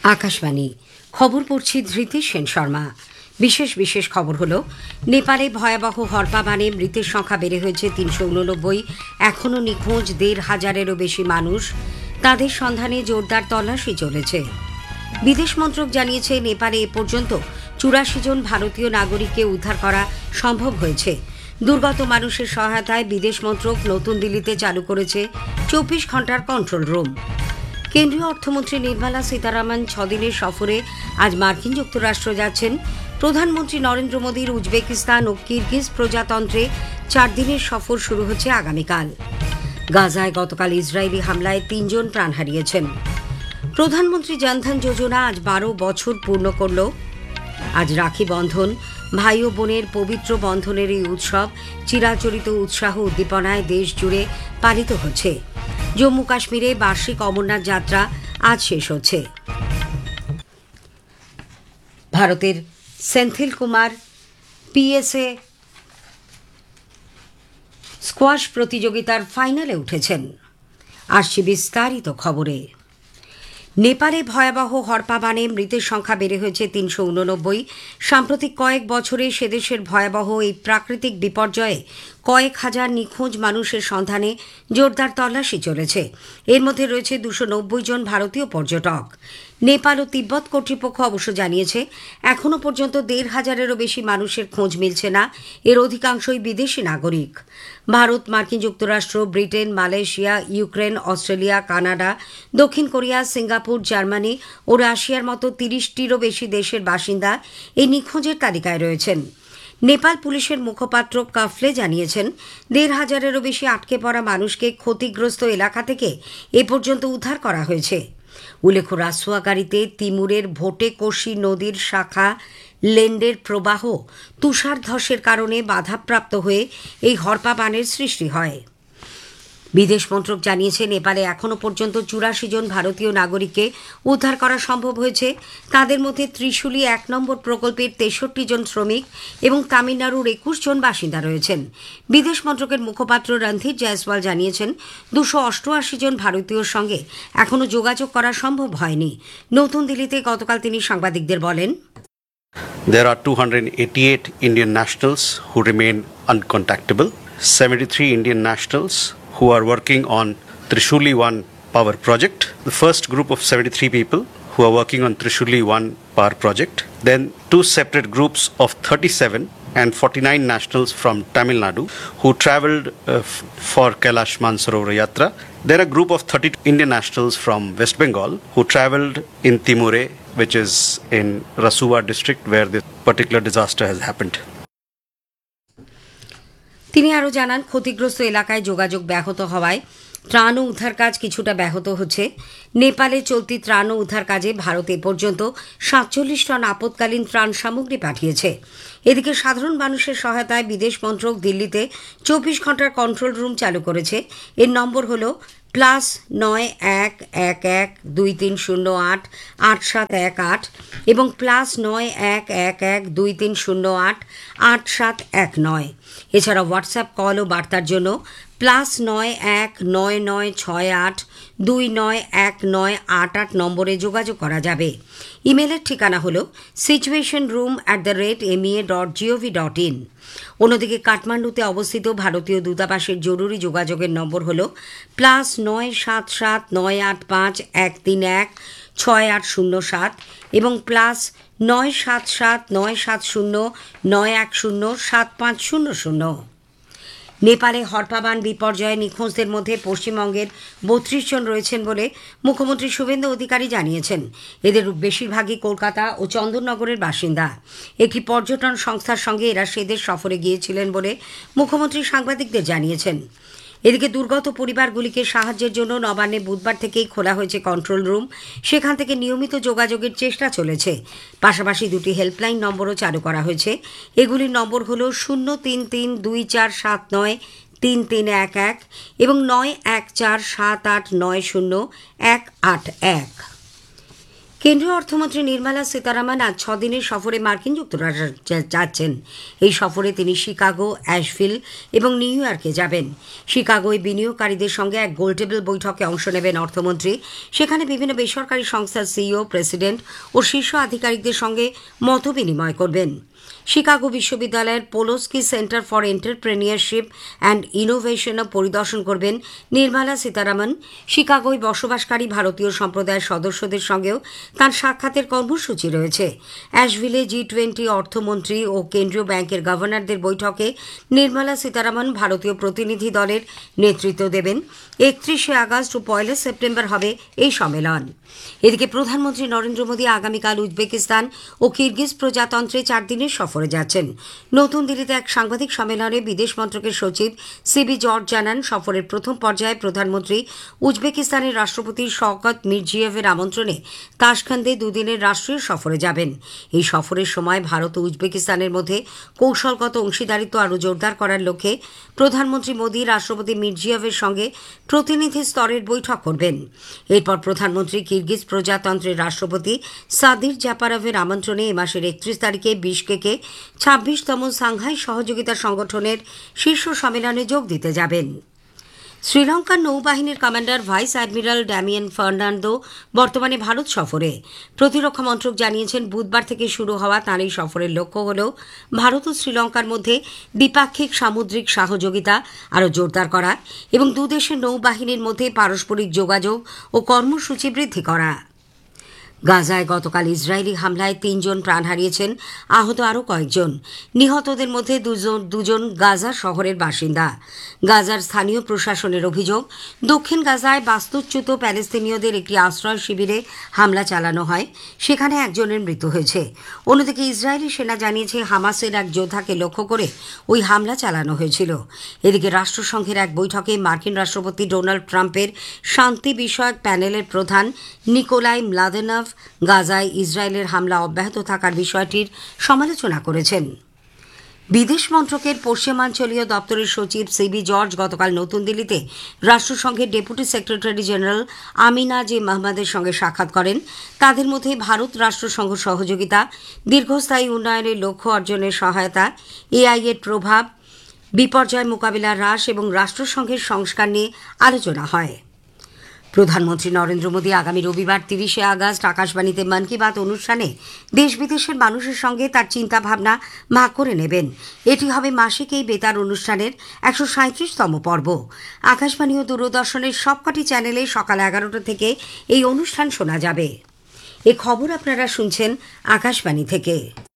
আকাশবাণী খবর পড়ছি ধৃতি সেন শর্মা। বিশেষ খবর হলো, নেপালে ভয়াবহ হরপাবানে মৃতের সংখ্যা বেড়ে হয়েছে ৩৮৯। এখনও নিখোঁজ ১৫০০-এরও বেশি মানুষ। তাদের সন্ধানে জোরদার তল্লাশি চলেছে। বিদেশ মন্ত্রক জানিয়েছে, নেপালে এ পর্যন্ত ৮৪ জন ভারতীয় নাগরিককে উদ্ধার করা সম্ভব হয়েছে। দুর্গত মানুষের সহায়তায় বিদেশ মন্ত্রক নতুন দিল্লিতে চালু করেছে ২৪ ঘণ্টার কন্ট্রোল রুম। কেন্দ্রীয় অর্থমন্ত্রী নির্মলা সীতারামন ৬ দিনের সফরে আজ মার্কিন যুক্তরাষ্ট্র যাচ্ছেন। প্রধানমন্ত্রী নরেন্দ্র মোদীর উজবেকিস্তান ও কিরগিজ প্রজাতন্ত্রে ৪ দিনের সফর শুরু হচ্ছে আগামীকাল। গাজায় গতকাল ইসরায়েলি হামলায় ৩ জন প্রাণ হারিয়েছেন। প্রধানমন্ত্রী জনধন যোজনা আজ ১২ বছর পূর্ণ করল। আজ রাখি বন্ধন, ভাই ও বোনের পবিত্র বন্ধনের এই উৎসব চিরাচরিত উৎসাহ উদ্দীপনায় দেশ জুড়ে পালিত হচ্ছে। জম্মু কাশ্মীরে বার্ষিক অমরনাথ যাত্রা আজ শেষ হচ্ছে। ভারতের সেন্থিল কুমার পিএসএ স্কোয়াশ প্রতিযোগিতার ফাইনালে উঠেছেন। আসছে বিস্তারিত খবরে। নেপালে ভয়াবহ হরপাবানে মৃতের সংখ্যা বেড়ে হয়েছে ৩৮৯। সাম্প্রতিক কয়েক বছরে সেদেশের ভয়াবহ এই প্রাকৃতিক বিপর্যয়ে কয়েক হাজার নিখোঁজ মানুষের সন্ধানে জোরদার তল্লাশি চলেছে। এর মধ্যে রয়েছে ২৯০ জন ভারতীয় পর্যটক। নেপাল ও তিব্বত কর্তৃপক্ষ অবশ্য জানিয়েছে, এখনও পর্যন্ত ১৫০০-এরও বেশি মানুষের খোঁজ মিলছে না। এর অধিকাংশই বিদেশি নাগরিক। ভারত, মার্কিন যুক্তরাষ্ট্র, Britain, Malaysia, Ukraine, Australia, Canada, দক্ষিণ কোরিয়া, সিঙ্গাপুর, জার্মানি ও রাশিয়ার মতো ৩০টিরও বেশি দেশের বাসিন্দা এই নিখোঁজের তালিকায় রয়েছেন। নেপাল পুলিশের মুখপাত্র কাফলে জানিয়েছেন, ১৫০০-এরও বেশি আটকে পড়া মানুষকে ক্ষতিগ্রস্ত এলাকা থেকে এ পর্যন্ত উদ্ধার করা হয়েছে। উল্লেখ্য, রাসুয়া গাড়িতে তিমুরের ভোটেকোশি নদীর শাখা লেন্ডের প্রবাহ তুষার ধসের কারণে বাধাপ্রাপ্ত হয়ে এই হরপাবানের সৃষ্টি হয়। বিদেশ মন্ত্রক জানিয়েছে, নেপালে এখনও পর্যন্ত ৮৪ জন ভারতীয় নাগরিককে উদ্ধার করা সম্ভব হয়েছে। তাদের মধ্যে ত্রিশুলি ১ নম্বর প্রকল্পের ৬৩ জন শ্রমিক এবং তামিলনাড়ুর ২১ জন বাসিন্দা রয়েছেন। বিদেশ মন্ত্রকের মুখপাত্র রণধীর জয়সওয়াল জানিয়েছেন, ২৮৮ জন ভারতীয়র সঙ্গে এখনও যোগাযোগ করা সম্ভব হয়নি। নতুন দিল্লিতে গতকাল তিনি সাংবাদিকদের বলেন, There are 288 Indian nationals who remain uncontactable, 73 Indian nationals who are working on Trishuli 1 power project. The first group of 73 people who are working on Trishuli 1 power project. Then 2 separate groups of 37 and 49 nationals from Tamil Nadu who travelled for Kailash Mansarovar Yatra. There are a group of 30 Indian nationals from West Bengal who travelled in Timure, which is in Rasua district where this particular disaster has happened. তিনি আরও জানান, ক্ষতিগ্রস্ত এলাকায় যোগাযোগ ব্যাহত হওয়ায় ত্রাণ ও উদ্ধার কাজ কিছুটা ব্যাহত হচ্ছে। নেপালে চলতি ত্রাণ ও উদ্ধার কাজে ভারত এ পর্যন্ত ৪৭ টন আপৎকালীন ত্রাণ সামগ্রী পাঠিয়েছে। এদিকে সাধারণ মানুষের সহায়তায় বিদেশ মন্ত্রক দিল্লিতে ২৪ ঘণ্টার কন্ট্রোল রুম চালু করেছে। এর নম্বর হল +৯১১১২৩০৮৮৭১৮ এবং +৯১১১২৩০৮৮৭১৯। এছাড়া হোয়াটসঅ্যাপ কল ও বার্তার জন্য +৯১৯৬৮২৯১৯৮৮ নম্বরে যোগাযোগ করা যাবে। ইমেলের ঠিকানা হল situationroom@mea.gov.in। অন্যদিকে কাঠমান্ডুতে অবস্থিত ভারতীয় দূতাবাসের জরুরি যোগাযোগের নম্বর হল +৯৭৭৯৮৫১৩১৬৮০৭ এবং +৯৭৯৭০৯১০৭৫০০। নেপালে হরপাবান বিপর্যয়ে নিখোঁজদের মধ্যে পশ্চিমবঙ্গের ৩২ জন রয়েছেন বলে মুখ্যমন্ত্রী শুভেন্দু অধিকারী জানিয়েছেন। এদের বেশিরভাগই কলকাতা ও চন্দননগরের বাসিন্দা। একটি পর্যটন সংস্থার সঙ্গে এরা সেদেশ সফরে গিয়েছিলেন বলে মুখ্যমন্ত্রী সাংবাদিকদের জানিয়েছেন। এদিকে দুর্গত পরিবারগুলিকে সাহায্যের জন্য নবান্নে বুধবার থেকেই খোলা হয়েছে কন্ট্রোল রুম। সেখান থেকে নিয়মিত যোগাযোগের চেষ্টা চলেছে। পাশাপাশি ২টি হেল্পলাইন নম্বরও চালু করা হয়েছে। এগুলির নম্বর হল ০৩৩২৪৭৯৩৩১১ এবং ৯১৪৭৮৯০১৮১। কেন্দ্রীয় অর্থমন্ত্রী নির্মলা সীতারামন আজ 6 দিনের সফরে মার্কিন যুক্তরাষ্ট্র যাচ্ছেন। এই সফরে তিনি শিকাগো, অ্যাশভিল এবং নিউ ইয়র্কে যাবেন। শিকাগোয় বিনিয়োগকারীদের সঙ্গে এক গোলটেবিল বৈঠকে অংশ নেবেন অর্থমন্ত্রী। সেখানে বিভিন্ন বেসরকারি সংস্থার সিইও, প্রেসিডেন্ট ও শীর্ষ আধিকারিকদের সঙ্গে মতবিনিময় করবেন। শিকাগো বিশ্ববিদ্যালয়ের পোলোস্কি সেন্টার ফর এন্টারপ্রেনিয়রশিপ অ্যান্ড ইনোভেশনও পরিদর্শন করবেন নির্মলা সীতারামন। শিকাগোয় বসবাসকারী ভারতীয় সম্প্রদায়ের সদস্যদের সঙ্গেও তাঁর সাক্ষাতের কর্মসূচি রয়েছে। অ্যাশভিলে G20 অর্থমন্ত্রী ও কেন্দ্রীয় ব্যাংকের গভর্নরদের বৈঠকে নির্মলা সীতারামন ভারতীয় প্রতিনিধি দলের নেতৃত্ব দেবেন। 31শে আগস্ট ও 1 সেপ্টেম্বর হবে এই সম্মেলন। এদিকে প্রধানমন্ত্রী নরেন্দ্র মোদী আগামীকাল উজবেকিস্তান ও কিরগিজ প্রজাতন্ত্রে 4 দিনের সফরে যাচ্ছেন। নতুন দিল্লিতে এক সাংবাদিক সম্মেলনে বিদেশ মন্ত্রকের সচিব সিবি জর্জ জানান, সফরের প্রথম পর্যায়ে প্রধানমন্ত্রী উজবেকিস্তানের রাষ্ট্রপতি শওকত মিরজিয়েভের আমন্ত্রণে তাশখন্দে দুদিনের রাষ্ট্রীয় সফরে যাবেন। এই সফরের সময় ভারত ও উজবেকিস্তানের মধ্যে কৌশলগত অংশীদারিত্ব আরও জোরদার করার লক্ষ্যে প্রধানমন্ত্রী মোদী রাষ্ট্রপতি মিরজিয়েভের সঙ্গে প্রতিনিধি স্তরের বৈঠক করবেন। এরপর প্রধানমন্ত্রী কিরগিজ প্রজাতন্ত্রের রাষ্ট্রপতি সাদির জাপারভের আমন্ত্রণে এ মাসের 31 তারিখে বিশকেকে 26তম সাংহাই সহযোগিতা সংগঠনের শীর্ষ সম্মেলনে যোগ দিতে যাবেন। শ্রীলঙ্কার নৌবাহিনীর commander vice admiral Damien Fernando বর্তমানে ভারত সফরে। প্রতিরক্ষা মন্ত্রক জানিয়েছেন, বুধবার থেকে শুরু হওয়া তাঁর এই সফরের লক্ষ্য হল ভারত ও শ্রীলঙ্কার মধ্যে দ্বিপাক্ষিক সামুদ্রিক সহযোগিতা আরও জোরদার করা এবং দুদেশের নৌবাহিনীর মধ্যে পারস্পরিক যোগাযোগ ও কর্মসূচি বৃদ্ধি করা। গাজায় গতকাল ইসরায়েলি হামলায় 3 জন প্রাণ হারিয়েছেন, আহত আরও কয়েকজন। নিহতদের মধ্যে দুজন গাজা শহরের বাসিন্দা। গাজার স্থানীয় প্রশাসনের অভিযোগ, দক্ষিণ গাজায় বাস্তুচ্যুত প্যালেস্তিনীয়দের একটি আশ্রয় শিবিরে হামলা চালানো হয়, সেখানে একজনের মৃত্যু হয়েছে। অন্যদিকে ইসরায়েলি সেনা জানিয়েছে, হামাসের এক যোদ্ধাকে লক্ষ্য করে ওই হামলা চালানো হয়েছিল। এদিকে রাষ্ট্রসংঘের এক বৈঠকে মার্কিন রাষ্ট্রপতি ডোনাল্ড ট্রাম্পের শান্তি বিষয়ক প্যানেলের প্রধান নিকোলাই ম্লাদেনভ গাজায় ইসরায়েলের হামলা অব্যাহত থাকার বিষয়টির সমালোচনা করেছেন। বিদেশ মন্ত্রকের পশ্চিমাঞ্চলীয় দপ্তরের সচিব সিবি জর্জ গতকাল নতুন দিল্লিতে রাষ্ট্রসংঘের deputy secretary general Amina J মাহমুদের সঙ্গে সাক্ষাৎ করেন। তাদের মধ্যে ভারত রাষ্ট্রসংঘ সহযোগিতা, দীর্ঘস্থায়ী উন্নয়নের লক্ষ্য অর্জনের সহায়তা, এআই এর প্রভাব, বিপর্যয় মোকাবিলা হ্রাস এবং রাষ্ট্রসংঘের সংস্কার নিয়ে আলোচনা হয়। প্রধানমন্ত্রী নরেন্দ্র মোদী আগামী রবিবার 30শে আগস্ট আকাশবাণীতে মন কি বাত অনুষ্ঠানে দেশ বিদেশের মানুষের সঙ্গে তার চিন্তাভাবনা ভাগ করে নেবেন। এটি হবে মাসিক এই বেতার অনুষ্ঠানের 137তম পর্ব। আকাশবাণী ও দূরদর্শনের সবকটি চ্যানেলে সকাল 11টা থেকে এই অনুষ্ঠান শোনা যাবে। এ খবর আপনারা শুনছেন আকাশবাণী থেকে।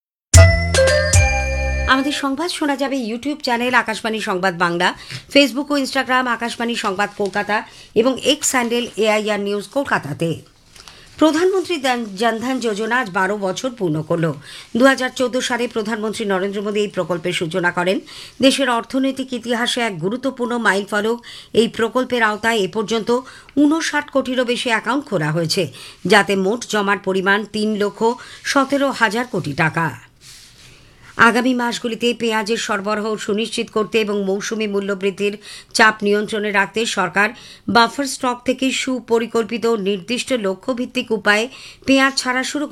আমাদের সংবাদ শোনা যাবে ইউটিউব চ্যানেল আকাশবাণী সংবাদ বাংলা, ফেসবুক ও ইনস্টাগ্রাম আকাশবাণী সংবাদ কলকাতা এবং এক্স হ্যান্ডেল AIR নিউজ কলকাতাতে। প্রধানমন্ত্রী জনধন যোজনা আজ 12 বছর পূর্ণ করল। 2014 সালে প্রধানমন্ত্রী নরেন্দ্র মোদী এই প্রকল্পের সূচনা করেন। দেশের অর্থনৈতিক ইতিহাসে এক গুরুত্বপূর্ণ মাইলফলক এই প্রকল্পের আওতায় এ পর্যন্ত 59 কোটিরও বেশি অ্যাকাউন্ট খোলা হয়েছে, যাতে মোট জমার পরিমাণ 3,17,000 কোটি টাকা। আগামী মাসগুলিতে পেঁয়াজের সরবরাহ সুনিশ্চিত করতে এবং মৌসুমি মূল্যবৃদ্ধির চাপ নিয়ন্ত্রণে রাখতে সরকার বাফার স্টক থেকে সুপরিকল্পিত নির্দিষ্ট লক্ষ্যভিত্তিক উপায়ে পেঁয়াজ ছাড়া শুরু